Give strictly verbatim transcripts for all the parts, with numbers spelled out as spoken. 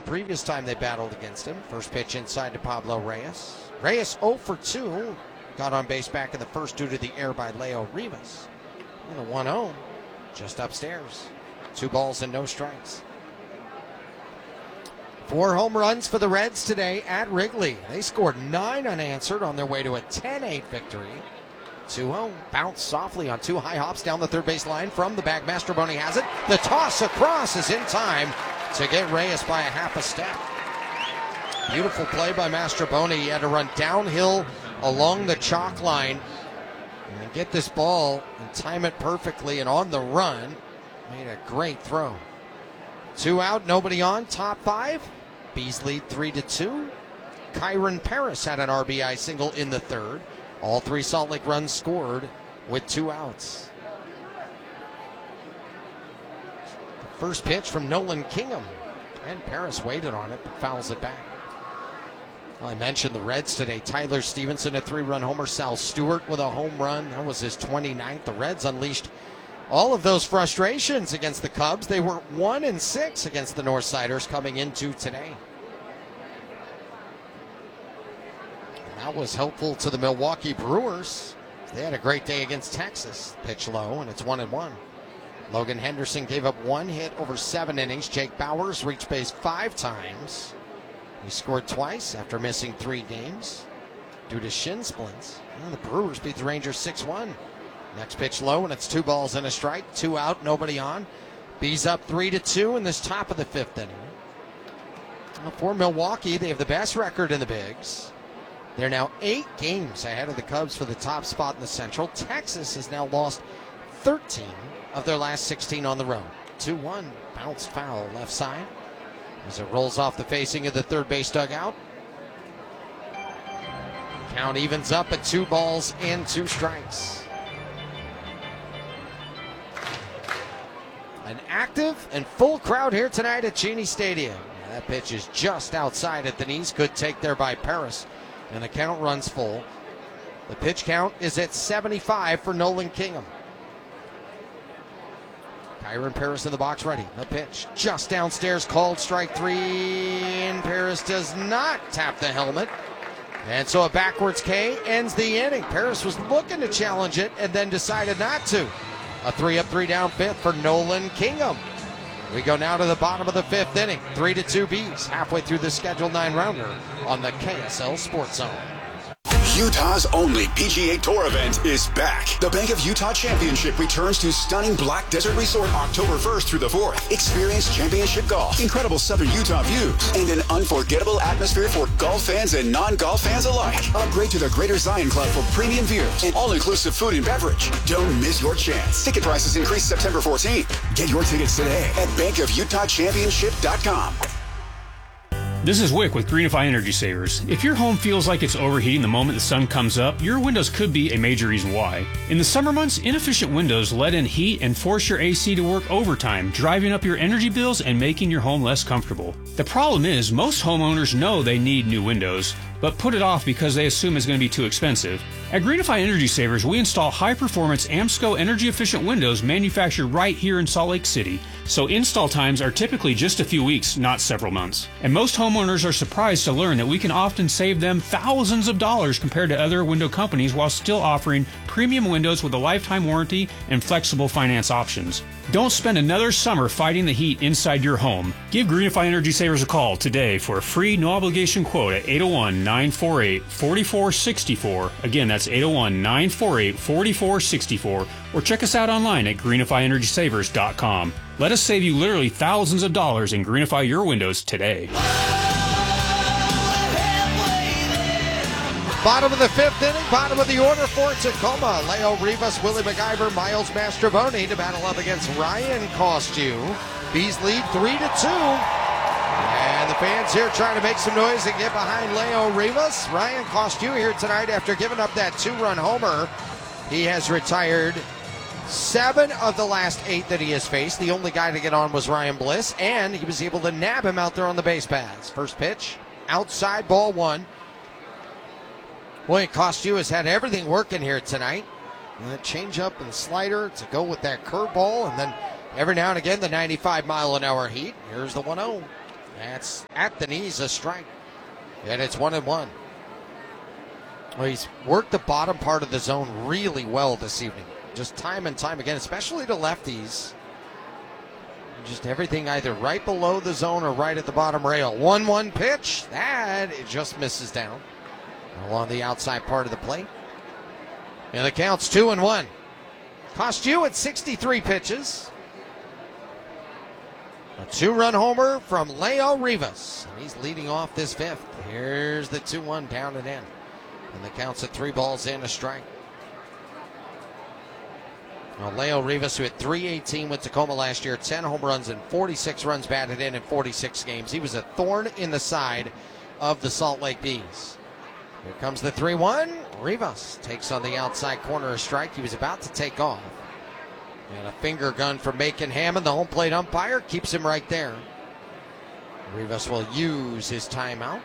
previous time they battled against him. First pitch inside to Pablo Reyes. Reyes oh for two. Got on base back in the first due to the error by Leo Rivas. And the one oh just upstairs. Two balls and no strikes. Four home runs for the Reds today at Wrigley. They scored nine unanswered on their way to a ten eight victory. two oh. Bounce softly on two high hops down the third base line from the back. Mastrobuoni has it. The toss across is in time to get Reyes by a half a step. Beautiful play by Mastrobuoni. He had to run downhill along the chalk line and get this ball and time it perfectly, and on the run made a great throw. Two out, nobody on, top five. Bees lead three to two. Kyron Paris had an R B I single in the third. All three Salt Lake runs scored with two outs. The first pitch from Nolan Kingham, and Paris waited on it but fouls it back. Well, I mentioned the Reds today. Tyler Stevenson, a three-run homer. Sal Stewart with a home run. That was his twenty-ninth. The Reds unleashed all of those frustrations against the Cubs. They were one and six against the Northsiders coming into today. And that was helpful to the Milwaukee Brewers. They had a great day against Texas. Pitch low, and it's one and one. Logan Henderson gave up one hit over seven innings. Jake Bauers reached base five times. He scored twice after missing three games due to shin splints. And the Brewers beat the Rangers six one. Next pitch low, and it's two balls and a strike. Two out, nobody on. Bees up three to two in this top of the fifth inning. Well, for Milwaukee, they have the best record in the Bigs. They're now eight games ahead of the Cubs for the top spot in the Central. Texas has now lost thirteen of their last sixteen on the road. two one, bounced foul left side as it rolls off the facing of the third base dugout. Count evens up at two balls and two strikes. An active and full crowd here tonight at Cheney Stadium. That pitch is just outside at the knees. Good take there by Paris. And the count runs full. The pitch count is at seventy-five for Nolan Kingham. Kyron Paris in the box ready. The pitch just downstairs, called strike three, and Paris does not tap the helmet. And so a backwards K ends the inning. Paris was looking to challenge it and then decided not to. A three up, three down fifth for Nolan Kingham. We go now to the bottom of the fifth inning. Three to two Bees, halfway through the scheduled nine rounder on the K S L Sports Zone. Utah's only P G A Tour event is back. The Bank of Utah Championship returns to stunning Black Desert Resort October first through the fourth. Experience championship golf, incredible southern Utah views, and an unforgettable atmosphere for golf fans and non-golf fans alike. Upgrade to the Greater Zion Club for premium views and all-inclusive food and beverage. Don't miss your chance. Ticket prices increase September fourteenth. Get your tickets today at bank of utah championship dot com. This is Wick with Greenify Energy Savers. If your home feels like it's overheating the moment the sun comes up, your windows could be a major reason why. In the summer months, inefficient windows let in heat and force your A C to work overtime, driving up your energy bills and making your home less comfortable. The problem is, most homeowners know they need new windows, but put it off because they assume it's going to be too expensive. At Greenify Energy Savers, we install high-performance AMSCO energy-efficient windows manufactured right here in Salt Lake City, so install times are typically just a few weeks, not several months. And most homeowners are surprised to learn that we can often save them thousands of dollars compared to other window companies while still offering premium windows with a lifetime warranty and flexible finance options. Don't spend another summer fighting the heat inside your home. Give Greenify Energy Savers a call today for a free no-obligation quote at eight oh one, nine four eight, four four six four. Again, that's eight oh one, nine four eight, four four six four. Or check us out online at greenify energy savers dot com. Let us save you literally thousands of dollars and greenify your windows today. Bottom of the fifth inning, bottom of the order for Tacoma. Leo Rivas, Willie McIver, Miles Mastrobuoni to battle up against Ryan Costu. Bees lead three to two. And the fans here trying to make some noise and get behind Leo Rivas. Ryan Costu here tonight after giving up that two-run homer. He has retired seven of the last eight that he has faced. The only guy to get on was Ryan Bliss, and he was able to nab him out there on the base paths. First pitch, outside, ball one. Boy, Costu has had everything working here tonight. And the changeup and slider to go with that curveball, and then every now and again the ninety-five mile an hour heat. Here's the one oh. That's at the knees, a strike. And it's one and one. Well, he's worked the bottom part of the zone really well this evening. Just time and time again, especially to lefties. Just everything either right below the zone or right at the bottom rail. one one pitch. That it just misses down along the outside part of the plate. And the count's two and one. Costu at sixty-three pitches. A two-run homer from Leo Rivas. And he's leading off this fifth. Here's the two one down and in. And the count's at three balls in, a strike. Well, Leo Rivas, who hit three eighteen with Tacoma last year, ten home runs and forty-six runs batted in in forty-six games. He was a thorn in the side of the Salt Lake Bees. Here comes the three one. Rivas takes on the outside corner a strike. He was about to take off. And a finger gun from Macon Hammond, the home plate umpire, keeps him right there. Rivas will use his timeout.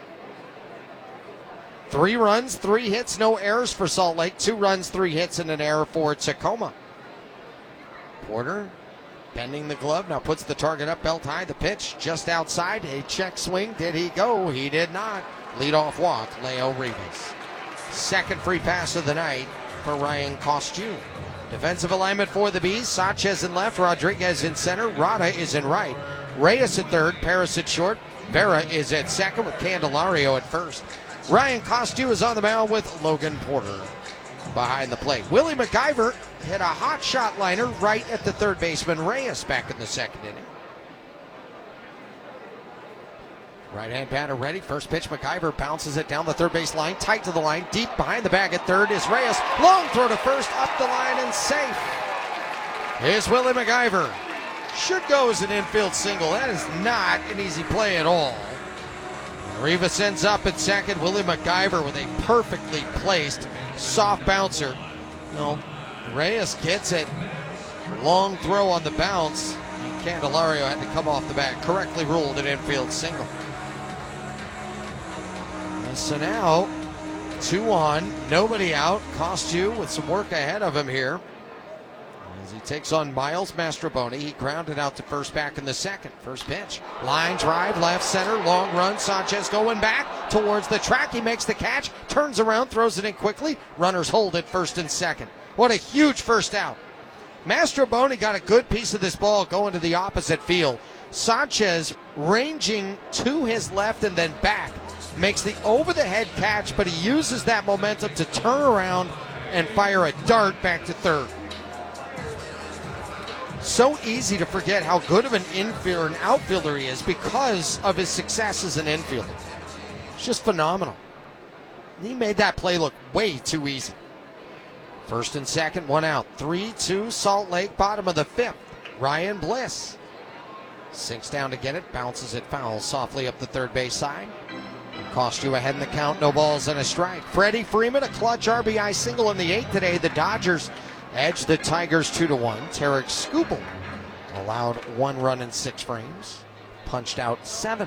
Three runs, three hits, no errors for Salt Lake. Two runs, three hits, and an error for Tacoma. Porter bending the glove, now puts the target up belt high. The pitch just outside. A check swing. Did he go? He did not. Leadoff walk, Leo Rivas. Second free pass of the night for Ryan Costu. Defensive alignment for the Bees. Sanchez in left, Rodriguez in center, Rada is in right. Reyes at third, Paris at short. Vera is at second with Candelario at first. Ryan Costu is on the mound with Logan Porter behind the plate. Willie McIver hit a hot shot liner right at the third baseman Reyes back in the second inning. Right-hand batter ready. First pitch, McIver bounces it down the third base line, tight to the line, deep behind the bag at third is Reyes. Long throw to first, up the line and safe. Here's Willie McIver. Should go as an infield single. That is not an easy play at all. Rivas ends up at second. Willie McIver with a perfectly placed soft bouncer. No, Reyes gets it. Long throw on the bounce. Candelario had to come off the bat. Correctly ruled an infield single. And so now, two on, nobody out. Costu with some work ahead of him here. As he takes on Miles Mastroboni, he grounded out to first back in the second. First pitch, line drive, left center, long run. Sanchez going back towards the track. He makes the catch, turns around, throws it in quickly. Runners hold it first and second. What a huge first out. Mastroboni got a good piece of this ball going to the opposite field. Sanchez ranging to his left and then back. Makes the over-the-head catch, but he uses that momentum to turn around and fire a dart back to third. So easy to forget how good of an infielder and outfielder he is because of his success as an infielder. It's just phenomenal. He made that play look way too easy. First and second, one out. three two Salt Lake, bottom of the fifth. Ryan Bliss sinks down to get it, bounces it foul softly up the third base side. Costu ahead in the count, no balls and a strike. Freddie Freeman, a clutch R B I single in the eighth today. The Dodgers edge the Tigers two to one. Tarek Skubal allowed one run in six frames. Punched out seven.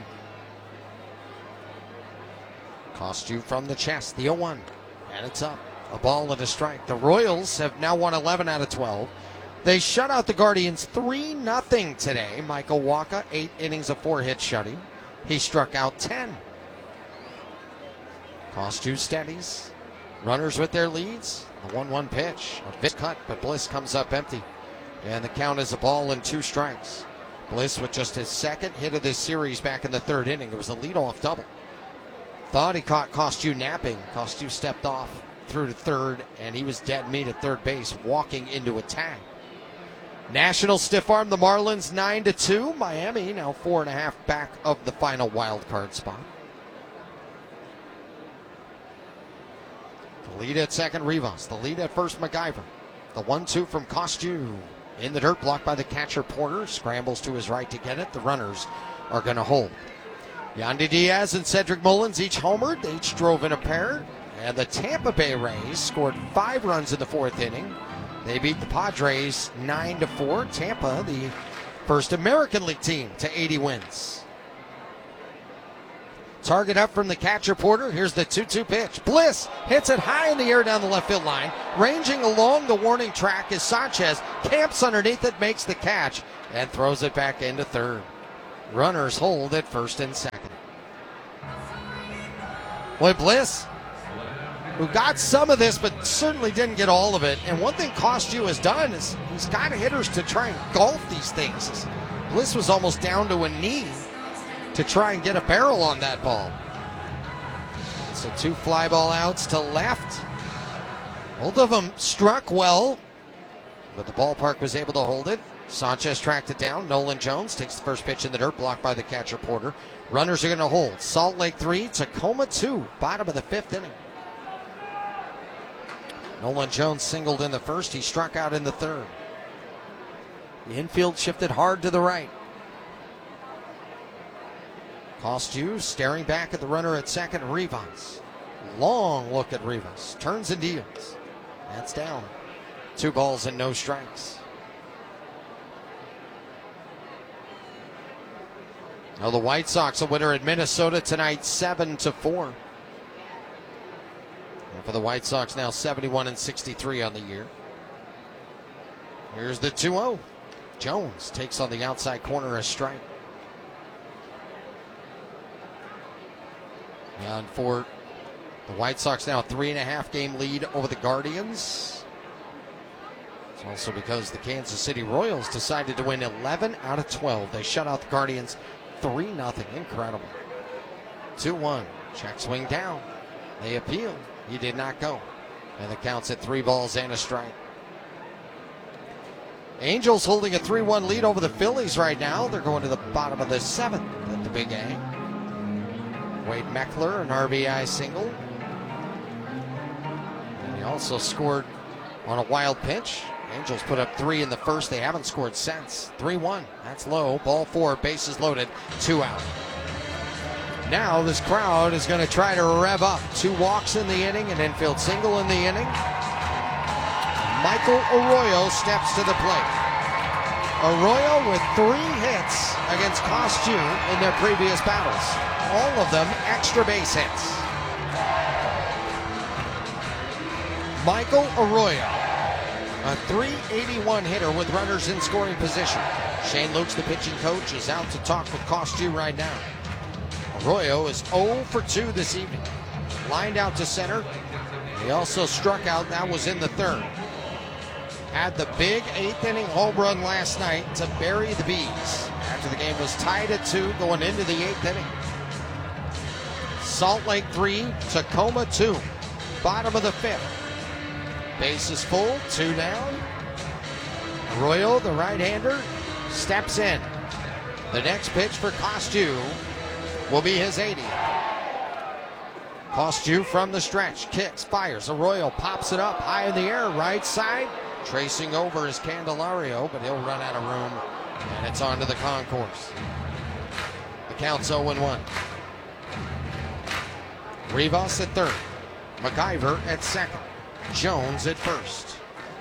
Costu from the chest, the oh one. And it's up. A ball and a strike. The Royals have now won eleven out of twelve. They shut out the Guardians three nothing today. Michael Wacha, eight innings of four-hit shutting. He struck out ten. Costu steadies. Runners with their leads. The one one pitch. A bit cut, but Bliss comes up empty. And the count is a ball and two strikes. Bliss with just his second hit of this series back in the third inning. It was a leadoff double. Thought he caught Costu napping. Costu stepped off through to third, and he was dead meat at third base, walking into a tag. National stiff arm the Marlins nine to two. Miami now four and a half back of the final wild card spot. The lead at second, Rivas. The lead at first, McIver. The one two from Costu. In the dirt, blocked by the catcher, Porter. Scrambles to his right to get it. The runners are going to hold. Yandy Diaz and Cedric Mullins each homered. They each drove in a pair. And the Tampa Bay Rays scored five runs in the fourth inning. They beat the Padres nine to four. Tampa, the first American League team to eighty wins. Target up from the catcher, Porter. Here's the two two pitch. Bliss hits it high in the air down the left field line. Ranging along the warning track is Sanchez. Camps underneath it, makes the catch, and throws it back into third. Runners hold at first and second. Boy, Bliss, who got some of this but certainly didn't get all of it. And one thing Costu has done is he's got hitters to try and golf these things. Bliss was almost down to a knee to try and get a barrel on that ball. So two fly ball outs to left. Both of them struck well, but the ballpark was able to hold it. Sanchez tracked it down. Nolan Jones takes the first pitch in the dirt, blocked by the catcher Porter. Runners are going to hold. Salt Lake three, Tacoma two, bottom of the fifth inning. Nolan Jones singled in the first. He struck out in the third. The infield shifted hard to the right. Costu staring back at the runner at second, Rivas. Long look at Rivas. Turns and deals. That's down. Two balls and no strikes. Now the White Sox a winner at Minnesota tonight, seven to four. And for the White Sox now seventy-one and sixty-three on the year. Here's the two oh. Jones takes on the outside corner a strike. And for the White Sox now a three and a half game lead over the Guardians. It's also because the Kansas City Royals decided to win eleven out of twelve. They shut out the Guardians three nothing. Incredible. two one. Check swing down. They appeal. He did not go. And the count's at three balls and a strike. Angels holding a three one lead over the Phillies right now. They're going to the bottom of the seventh at the Big A. Wade Meckler, an R B I single. And he also scored on a wild pitch. Angels put up three in the first. They haven't scored since. three one. That's low. Ball four. Bases loaded. Two out. Now this crowd is going to try to rev up. Two walks in the inning, an infield single in the inning. Michael Arroyo steps to the plate. Arroyo with three hits against Costu in their previous battles. All of them extra base hits. Michael Arroyo, a three eighty-one hitter with runners in scoring position. Shane Lukes, the pitching coach, is out to talk with Costu right now. Arroyo is oh for two this evening. Lined out to center. He also struck out. That was in the third. Had the big eighth inning home run last night to bury the Bees after the game was tied at two going into the eighth inning. Salt Lake three, Tacoma two, bottom of the fifth. Bases full, two down. Arroyo, the right-hander, steps in. The next pitch for Costu will be his eightieth. Costu from the stretch, kicks, fires. Arroyo pops it up high in the air, right side. Tracing over is Candelario, but he'll run out of room, and it's on to the concourse. The count's oh one. Rivas at third. McIver at second. Jones at first.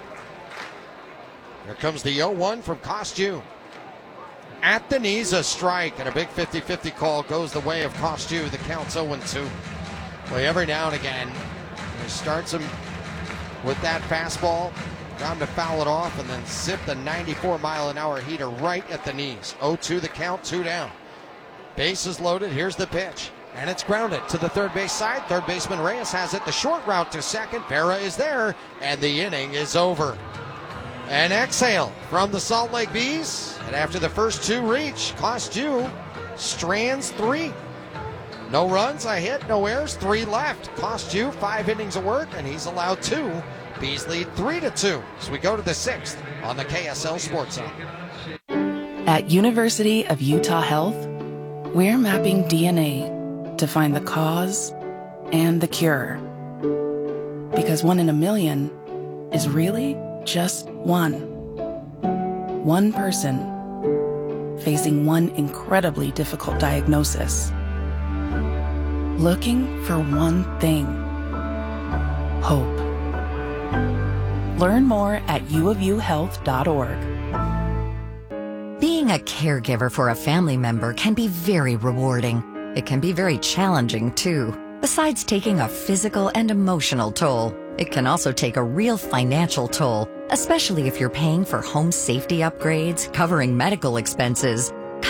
Here comes the oh one from Costu. At the knees, a strike, and a big fifty fifty call goes the way of Costu. The count's oh two. Well, every now and again, he starts him with that fastball. Time to foul it off and then zip the ninety-four mile an hour heater right at the knees. oh two the count, two down. Bases loaded. Here's the pitch. And it's grounded to the third base side. Third baseman Reyes has it. The short route to second. Vera is there. And the inning is over. An exhale from the Salt Lake Bees. And after the first two reach, Costu strands three. No runs, a hit, no errors, three left. Costu, five innings of work, and he's allowed two. Bees lead three to two. So we go to the sixth on the K S L Sports Zone. At University of Utah Health, we're mapping D N A to find the cause and the cure. Because one in a million is really just one. One person facing one incredibly difficult diagnosis. Looking for one thing. Hope. Learn more at u of u health dot org. Being a caregiver for a family member can be very rewarding. It can be very challenging, too. Besides taking a physical and emotional toll, it can also take a real financial toll, especially if you're paying for home safety upgrades, covering medical expenses,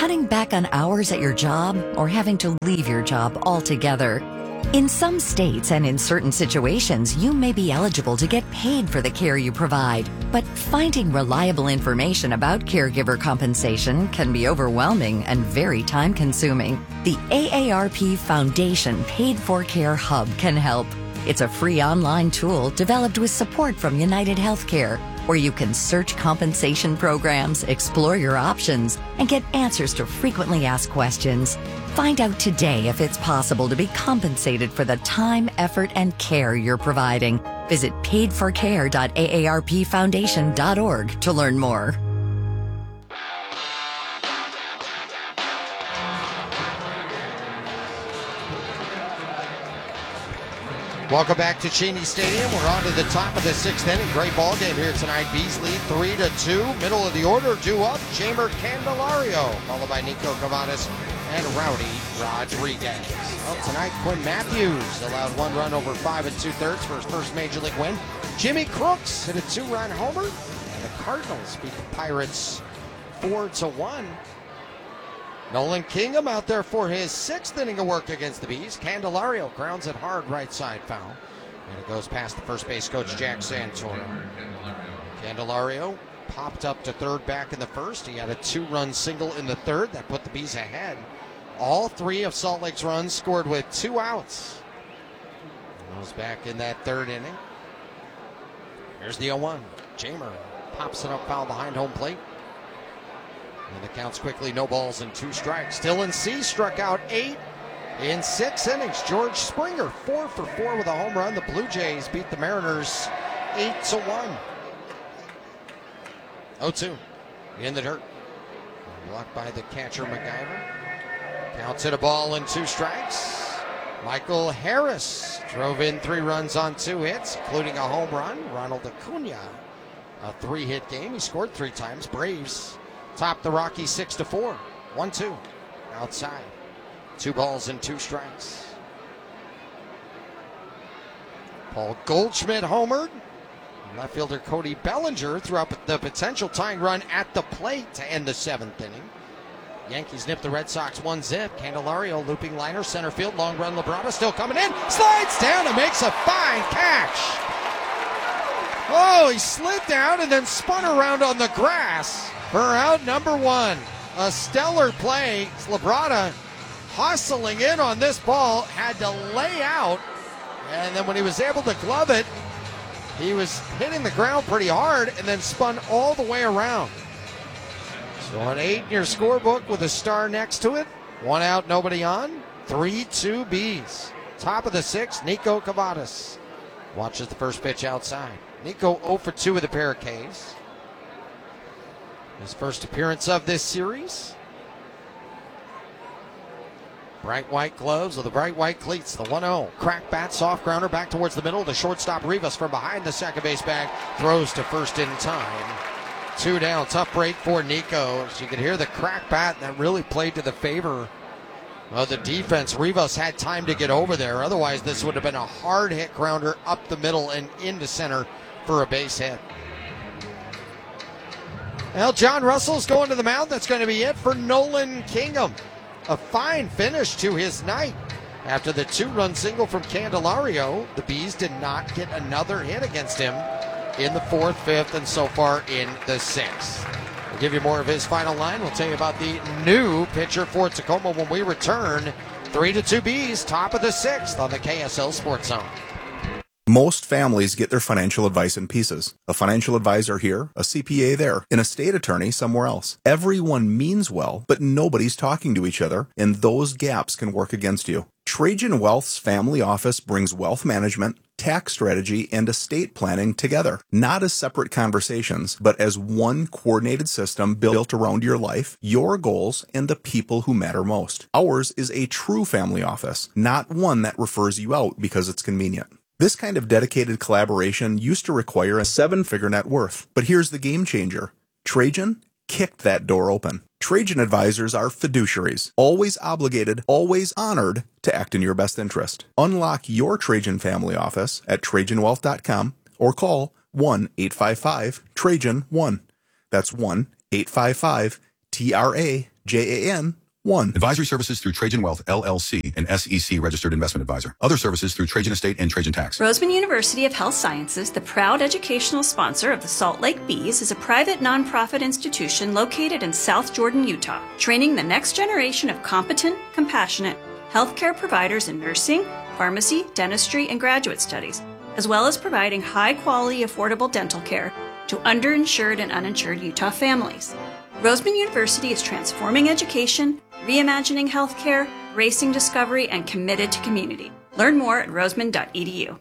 cutting back on hours at your job or having to leave your job altogether? In some states and in certain situations, you may be eligible to get paid for the care you provide, but finding reliable information about caregiver compensation can be overwhelming and very time-consuming. The A A R P Foundation Paid for Care Hub can help. It's a free online tool developed with support from United Healthcare, where you can search compensation programs, explore your options, and get answers to frequently asked questions. Find out today if it's possible to be compensated for the time, effort, and care you're providing. Visit paid for care dot A A R P foundation dot org to learn more. Welcome back to Cheney Stadium. We're on to the top of the sixth inning. Great ball game here tonight. Bees lead three to two. Middle of the order, due up, Jamer Candelario, followed by Nico Cavadas and Rowdy Rodriguez. Well, tonight, Quinn Matthews allowed one run over five and two-thirds for his first Major League win. Jimmy Crooks hit a two-run homer, and the Cardinals beat the Pirates four to one. Nolan Kingham out there for his sixth inning of work against the Bees. Candelario grounds it hard, right side foul. And it goes past the first base coach, Jack Santoro. Candelario popped up to third back in the first. He had a two-run single in the third that put the Bees ahead. All three of Salt Lake's runs scored with two outs. Goes back in that third inning. Here's the oh one. Jamer pops it up foul behind home plate. And the count's quickly no balls and two strikes. Dylan C struck out eight in six innings. George Springer, four for four with a home run. The Blue Jays beat the Mariners eight to one. oh two in the dirt. Blocked by the catcher, MacGyver. Counts it a ball and two strikes. Michael Harris drove in three runs on two hits, including a home run. Ronald Acuna, a three-hit game. He scored three times. Braves topped the Rockies six to four. one two outside. Two balls and two strikes. Paul Goldschmidt homered. Left fielder Cody Bellinger threw up the potential tying run at the plate to end the seventh inning. Yankees nip the Red Sox one zip. Candelario looping liner, center field, long run. Labrada still coming in. Slides down and makes a fine catch. Oh, he slid down and then spun around on the grass for out number one. A stellar play. Labrada hustling in on this ball, had to lay out, and then when he was able to glove it, he was hitting the ground pretty hard and then spun all the way around. So an eight in your scorebook with a star next to it. One out, nobody on. three two Bees. Top of the sixth, Nico Cavadas watches the first pitch outside. Nico oh for two with a pair of Ks. His first appearance of this series. Bright white gloves with the bright white cleats. The one oh. Crack bat, soft grounder back towards the middle. The shortstop Rivas from behind the second base bag throws to first in time. Two down. Tough break for Nico. As you could hear the crack bat that really played to the favor of the defense. Rivas had time to get over there. Otherwise, this would have been a hard hit grounder up the middle and into center for a base hit. Well, John Russell's going to the mound. That's going to be it for Nolan Kingham. A fine finish to his night. After the two-run single from Candelario, the Bees did not get another hit against him in the fourth, fifth, and so far in the sixth. We'll give you more of his final line. We'll tell you about the new pitcher for Tacoma when we return. three to two Bees, top of the sixth on the K S L Sports Zone. Most families get their financial advice in pieces. A financial advisor here, a C P A there, an estate attorney somewhere else. Everyone means well, but nobody's talking to each other, and those gaps can work against you. Trajan Wealth's family office brings wealth management, tax strategy, and estate planning together, not as separate conversations, but as one coordinated system built around your life, your goals, and the people who matter most. Ours is a true family office, not one that refers you out because it's convenient. This kind of dedicated collaboration used to require a seven-figure net worth, but here's the game changer. Trajan kicked that door open. Trajan advisors are fiduciaries, always obligated, always honored to act in your best interest. Unlock your Trajan family office at trajan wealth dot com or call one eight five five Trajan one. That's one eight five five T R A J A N one. Advisory services through Trajan Wealth, L L C, an S E C registered investment advisor. Other services through Trajan Estate and Trajan Tax. Roseman University of Health Sciences, the proud educational sponsor of the Salt Lake Bees, is a private nonprofit institution located in South Jordan, Utah, training the next generation of competent, compassionate healthcare providers in nursing, pharmacy, dentistry, and graduate studies, as well as providing high-quality, affordable dental care to underinsured and uninsured Utah families. Roseman University is transforming education, reimagining healthcare, racing discovery, and committed to community. Learn more at roseman dot e d u.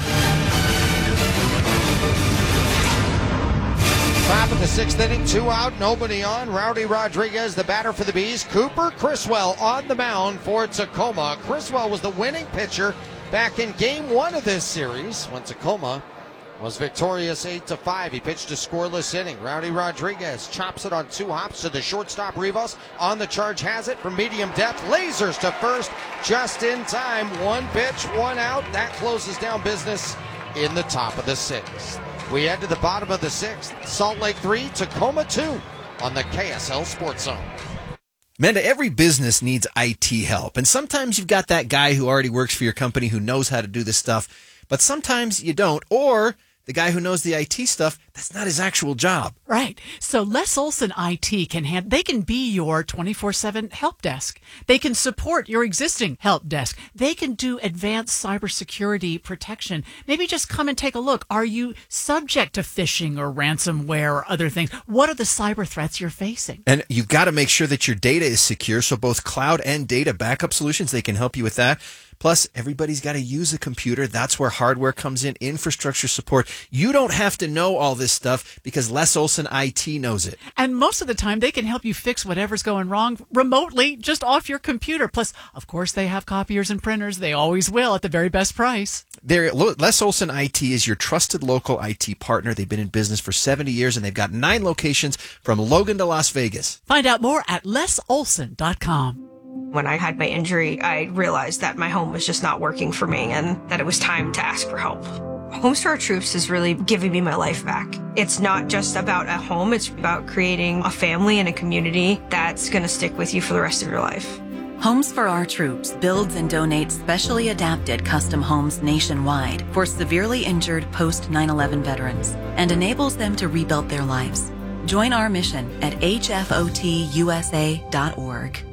Top of the sixth inning, two out, nobody on. Rowdy Rodriguez, the batter for the Bees. Cooper Criswell on the mound for Tacoma. Criswell was the winning pitcher back in game one of this series when Tacoma was victorious eight to five. He pitched a scoreless inning. Rowdy Rodriguez chops it on two hops to the shortstop. Rivas on the charge, has it from medium depth. Lasers to first just in time. One pitch, one out. That closes down business in the top of the sixth. We head to the bottom of the sixth. Salt Lake three, Tacoma two on the K S L Sports Zone. Amanda, every business needs I T help. And sometimes you've got that guy who already works for your company who knows how to do this stuff. But sometimes you don't. Or the guy who knows the I T stuff, that's not his actual job. Right. So Les Olson I T can hand, they can be your twenty-four seven help desk. They can support your existing help desk. They can do advanced cybersecurity protection. Maybe just come and take a look. Are you subject to phishing or ransomware or other things? What are the cyber threats you're facing? And you've got to make sure that your data is secure. So both cloud and data backup solutions, they can help you with that. Plus, everybody's got to use a computer. That's where hardware comes in, infrastructure support. You don't have to know all this stuff because Les Olson I T knows it. And most of the time, they can help you fix whatever's going wrong remotely, just off your computer. Plus, of course, they have copiers and printers. They always will at the very best price. They're, Les Olson I T is your trusted local I T partner. They've been in business for seventy years, and they've got nine locations from Logan to Las Vegas. Find out more at les olson dot com. When I had my injury, I realized that my home was just not working for me and that it was time to ask for help. Homes for Our Troops is really giving me my life back. It's not just about a home, it's about creating a family and a community that's going to stick with you for the rest of your life. Homes for Our Troops builds and donates specially adapted custom homes nationwide for severely injured post nine eleven veterans and enables them to rebuild their lives. Join our mission at h f o t u s a dot org.